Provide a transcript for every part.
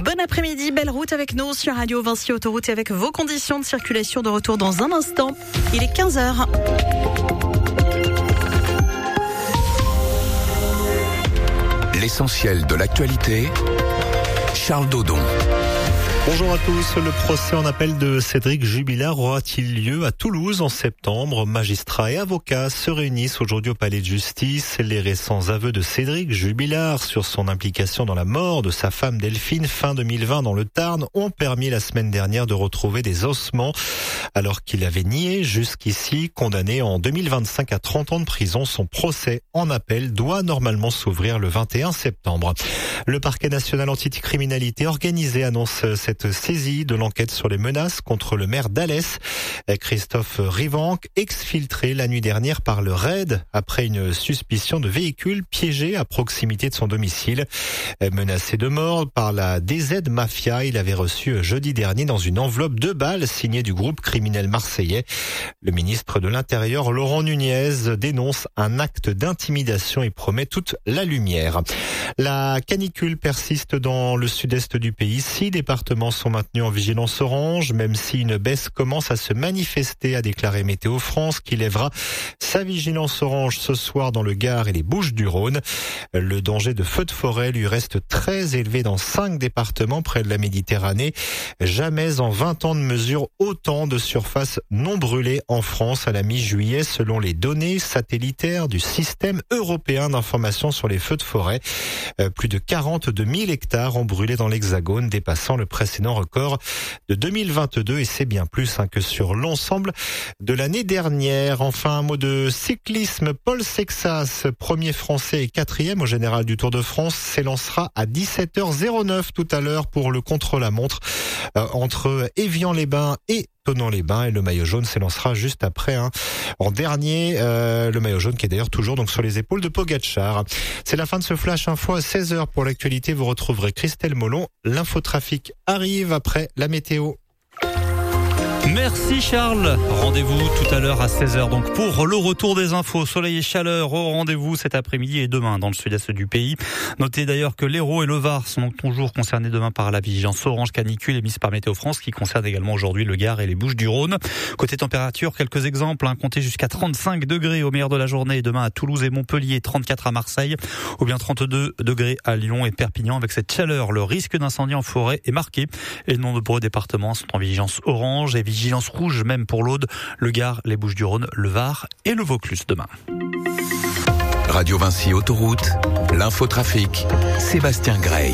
Bon après-midi, belle route avec nous sur Radio Vinci Autoroute et avec vos conditions de circulation de retour dans un instant. Il est 15h. L'essentiel de l'actualité, Charles Dodon. Bonjour à tous. Le procès en appel de Cédric Jubilard aura-t-il lieu à Toulouse en septembre? Magistrats et avocats se réunissent aujourd'hui au palais de justice. Les récents aveux de Cédric Jubilard sur son implication dans la mort de sa femme Delphine fin 2020 dans le Tarn ont permis la semaine dernière de retrouver des ossements alors qu'il avait nié jusqu'ici. Condamné en 2025 à 30 ans de prison, son procès en appel doit normalement s'ouvrir le 21 septembre. Le parquet national anticriminalité organisé annonce cette saisie de l'enquête sur les menaces contre le maire d'Alès. Christophe Rivanc, exfiltré la nuit dernière par le RAID après une suspicion de véhicule piégé à proximité de son domicile. Menacé de mort par la DZ Mafia, il avait reçu jeudi dernier dans une enveloppe 2 balles signée du groupe criminel marseillais. Le ministre de l'Intérieur, Laurent Nunez, dénonce un acte d'intimidation et promet toute la lumière. La canicule persiste dans le sud-est du pays. 6 départements sont maintenus en vigilance orange, même si une baisse commence à se manifester, a déclaré Météo France, qui lèvera sa vigilance orange ce soir dans le Gard et les Bouches-du-Rhône. Le danger de feux de forêt lui reste très élevé dans 5 départements près de la Méditerranée. Jamais en 20 ans de mesure autant de surfaces non brûlées en France à la mi-juillet, selon les données satellitaires du système européen d'information sur les feux de forêt. Plus de 42 000 hectares ont brûlé dans l'Hexagone, dépassant le précédent record de 2022, et c'est bien plus que sur l'ensemble de l'année dernière. Enfin, un mot de cyclisme. Paul Sexas, premier français et 4e au général du Tour de France, s'élancera à 17h09 tout à l'heure pour le contre-la-montre entre Évian-les-Bains et Thonon-les-Bains, et le maillot jaune s'élancera juste après. En dernier, le maillot jaune qui est d'ailleurs toujours donc sur les épaules de Pogacar. C'est la fin de ce Flash Info à 16h. Pour l'actualité, vous retrouverez Christelle Molon. L'infotrafic arrive après la météo. Merci Charles. Rendez-vous tout à l'heure à 16h donc pour le retour des infos. Soleil et chaleur au rendez-vous cet après-midi et demain dans le sud-est du pays. Notez d'ailleurs que l'Hérault et le Var sont donc toujours concernés demain par la vigilance orange canicule émise par Météo France, qui concerne également aujourd'hui le Gard et les Bouches-du-Rhône. Côté température, quelques exemples, comptez jusqu'à 35 degrés au meilleur de la journée demain à Toulouse et Montpellier, 34 à Marseille, ou bien 32 degrés à Lyon et Perpignan. Avec cette chaleur, le risque d'incendie en forêt est marqué et de nombreux départements sont en vigilance orange et vigilance rouge même pour l'Aude, le Gard, les Bouches-du-Rhône, le Var et le Vaucluse demain. Radio Vinci Autoroute, l'infotrafic, Sébastien Grey.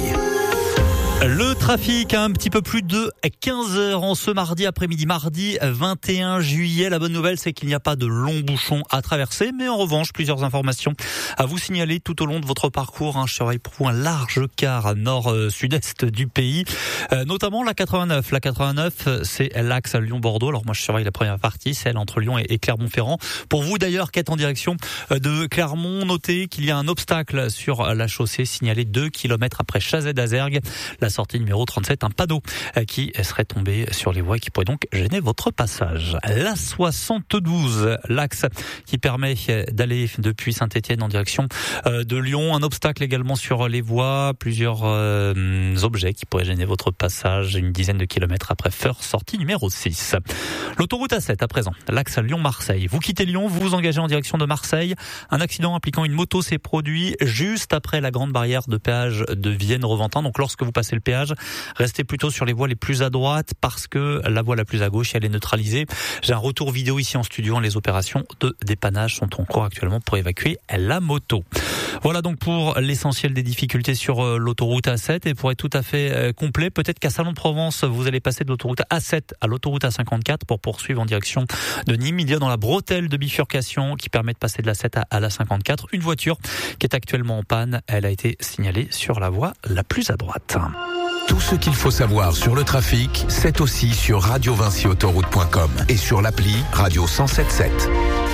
Le trafic a un petit peu plus de 15h en ce mardi après-midi, mardi 21 juillet. La bonne nouvelle, c'est qu'il n'y a pas de longs bouchons à traverser, mais en revanche, plusieurs informations à vous signaler tout au long de votre parcours. Je surveille pour vous un large quart nord-sud-est du pays, notamment la 89. La 89, c'est l'axe Lyon-Bordeaux. Alors moi, je surveille la première partie, celle entre Lyon et Clermont-Ferrand. Pour vous d'ailleurs, qui êtes en direction de Clermont, notez qu'il y a un obstacle sur la chaussée signalé 2 km après Chazet-d'Azergues. La sortie numéro 37, un panneau qui serait tombé sur les voies et qui pourrait donc gêner votre passage. La 72, l'axe qui permet d'aller depuis Saint-Étienne en direction de Lyon. Un obstacle également sur les voies, plusieurs objets qui pourraient gêner votre passage, une dizaine de kilomètres après Feurs, sortie numéro 6. L'autoroute A7 à présent, l'axe Lyon-Marseille. Vous quittez Lyon, vous vous engagez en direction de Marseille. Un accident impliquant une moto s'est produit juste après la grande barrière de péage de Vienne-Reventin. Donc lorsque vous passez le péage, restez plutôt sur les voies les plus à droite parce que la voie la plus à gauche, elle est neutralisée. J'ai un retour vidéo ici en studio. Les opérations de dépannage sont en cours actuellement pour évacuer la moto. Voilà donc pour l'essentiel des difficultés sur l'autoroute A7. Et pour être tout à fait complet, peut-être qu'à Salon-de-Provence, vous allez passer de l'autoroute A7 à l'autoroute A54 pour poursuivre en direction de Nîmes. Il y a dans la bretelle de bifurcation qui permet de passer de la 7 à la 54 une voiture qui est actuellement en panne. Elle a été signalée sur la voie la plus à droite. Tout ce qu'il faut savoir sur le trafic, c'est aussi sur radiovinciautoroute.com et sur l'appli Radio 107.7.